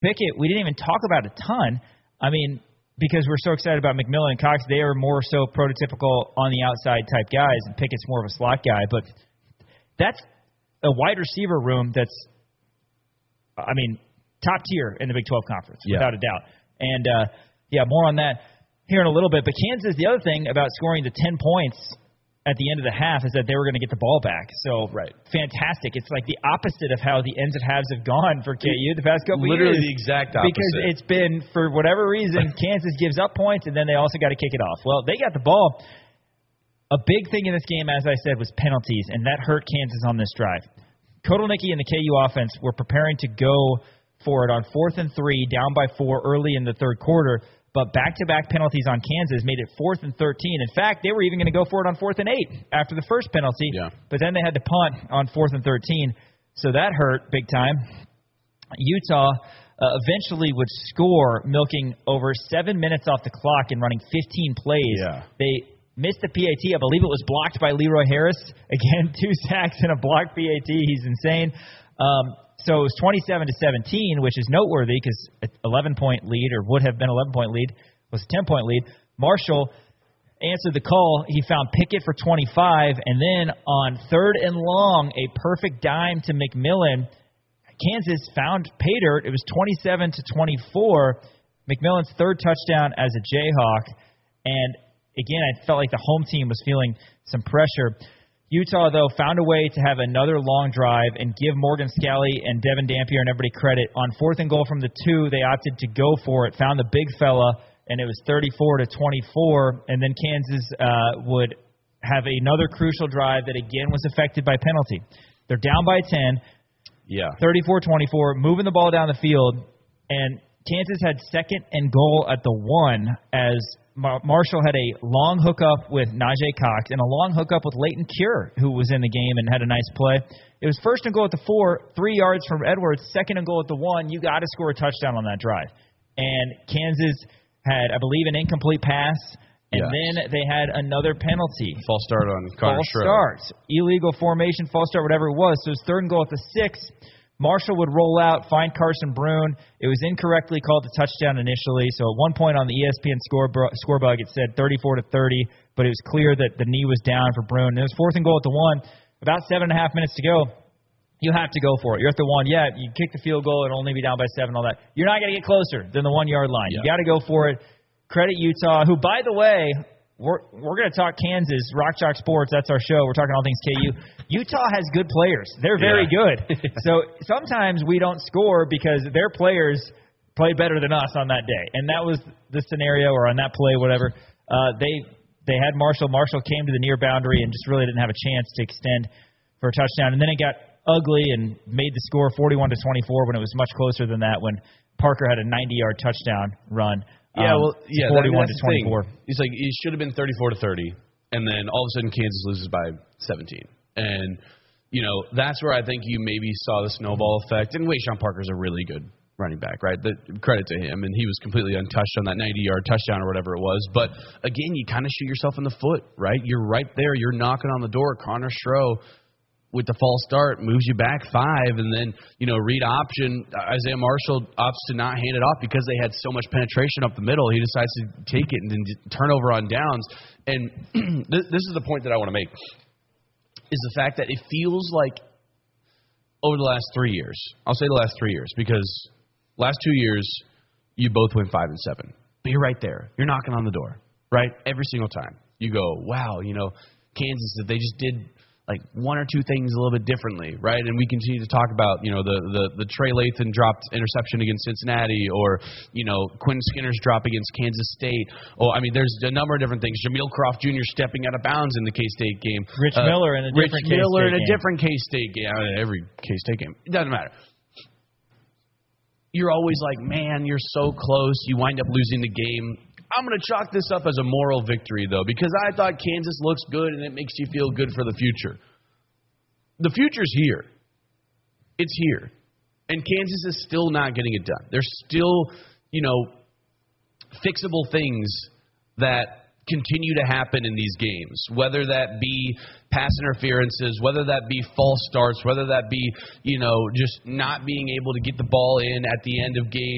Pickett, we didn't even talk about a ton. I mean, because we're so excited about McMillan and Cox, they are more so prototypical on the outside type guys, and Pickett's more of a slot guy. But that's a wide receiver room that's, I mean, top tier in the Big 12 Conference, without a doubt. And, more on that here in a little bit. But Kansas, the other thing about scoring the 10 points at the end of the half is that they were going to get the ball back. So, fantastic. It's like the opposite of how the ends of halves have gone for KU the past couple Literally years. the exact opposite. Because it's been, for whatever reason, Kansas gives up points, and then they also got to kick it off. Well, they got the ball. A big thing in this game, as I said, was penalties, and that hurt Kansas on this drive. Kotelnicki and the KU offense were preparing to go for it on 4th and 3, down by 4 early in the third quarter, but back-to-back penalties on Kansas made it 4th and 13. In fact, they were even going to go for it on 4th and 8 after the first penalty, but then they had to punt on 4th and 13, so that hurt big time. Utah eventually would score, milking over 7 minutes off the clock and running 15 plays. They missed the PAT. I believe it was blocked by Leroy Harris. Again, 2 sacks and a blocked PAT. He's insane. So it was 27-17, which is noteworthy because an 11-point lead, or would have been an 11-point lead, was a 10-point lead. Marshall answered the call. He found Pickett for 25, and then on 3rd and long, a perfect dime to McMillan. Kansas found pay dirt. It was 27-24. McMillan's 3rd touchdown as a Jayhawk. And, again, I felt like the home team was feeling some pressure. Utah, though, found a way to have another long drive and give Morgan Scalley and Devin Dampier and everybody credit. On 4th and goal from the 2, they opted to go for it, found the big fella, and it was 34-24. And then Kansas would have another crucial drive that, again, was affected by penalty. They're down by 10, 34-24, moving the ball down the field, and Kansas had 2nd and goal at the 1 as Marshall had a long hookup with Najee Cox and a long hookup with Leighton Cure, who was in the game and had a nice play. It was 1st and goal at the 4, 3 yards from Edwards, 2nd and goal at the 1. You got to score a touchdown on that drive. And Kansas had, I believe, an incomplete pass, and then they had another penalty. False start on Connor Schroeder. False start. Illegal formation, false start, whatever it was. So it was 3rd and goal at the 6. Marshall would roll out, find Carson Brune. It was incorrectly called a touchdown initially. So at one point on the ESPN scorebug, it said 34-30, but it was clear that the knee was down for Brune. And it was 4th and goal at the 1. About 7.5 minutes to go. You have to go for it. You're at the 1. Yeah, you kick the field goal and only be down by 7, all that. You're not going to get closer than the 1-yard line. You got to go for it. Credit Utah, who, by the way, we're going to talk Kansas, Rock Chalk Sports. That's our show. We're talking all things KU. Utah has good players. They're very good. So sometimes we don't score because their players play better than us on that day. And that was the scenario, or on that play, whatever. They had Marshall. Marshall came to the near boundary and just really didn't have a chance to extend for a touchdown. And then it got ugly and made the score 41-24 when it was much closer than that, when Parker had a 90-yard touchdown run. 41-24. It's like it should have been 34-30, and then all of a sudden Kansas loses by 17. And, that's where I think you maybe saw the snowball effect. And Wayshawn Parker's a really good running back, right? Credit to him, and he was completely untouched on that 90-yard touchdown or whatever it was. But, again, you kind of shoot yourself in the foot, right? You're right there. You're knocking on the door. Connor Stroh, with the false start, moves you back 5, and then, read option. Isaiah Marshall opts to not hand it off because they had so much penetration up the middle. He decides to take it and then turnover on downs. And this is the point that I want to make, is the fact that it feels like over the last 3 years, I'll say the last 3 years, because last 2 years, you both win 5 and 7. But you're right there. You're knocking on the door, right? Every single time. You go, wow, Kansas, that they just did like 1 or 2 things a little bit differently, right? And we continue to talk about, the Trey Lathan dropped interception against Cincinnati, or, Quinn Skinner's drop against Kansas State. Oh, I mean, there's a number of different things. Jameel Croft Jr. stepping out of bounds in the K-State game. Rich Miller in a different K-State game. Every K-State game. It doesn't matter. You're always like, man, you're so close. You wind up losing the game. I'm going to chalk this up as a moral victory, though, because I thought Kansas looks good and it makes you feel good for the future. The future's here. It's here. And Kansas is still not getting it done. There's still, fixable things that continue to happen in these games, whether that be pass interferences, whether that be false starts, whether that be, just not being able to get the ball in at the end of games.